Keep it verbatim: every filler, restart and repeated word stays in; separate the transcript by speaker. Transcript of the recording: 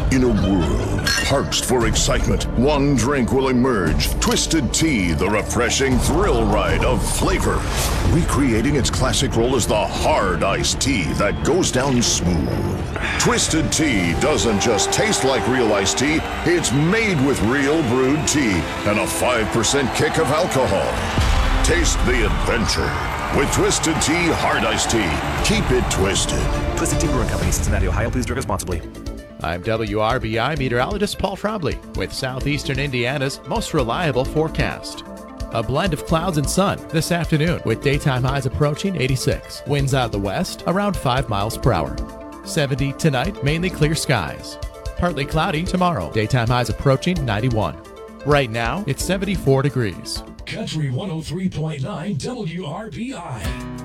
Speaker 1: In a world parched for excitement, one drink will emerge. Twisted Tea, the refreshing thrill ride of flavor. Recreating its classic role as the hard iced tea that goes down smooth. Twisted Tea doesn't just taste like real iced tea, it's made with real brewed tea and a five percent kick of alcohol. Taste the adventure with Twisted Tea Hard Iced Tea. Keep it twisted.
Speaker 2: Twisted Tea Brewing Company, Cincinnati, Ohio. Please drink responsibly.
Speaker 3: I'm W R B I meteorologist Paul Trombley with southeastern Indiana's most reliable forecast. A blend of clouds and sun this afternoon with daytime highs approaching eighty-six. Winds out the west around five miles per hour. seventy tonight, mainly clear skies. Partly cloudy tomorrow. Daytime highs approaching ninety-one. Right now, it's seventy-four degrees.
Speaker 4: Country one oh three point nine W R B I.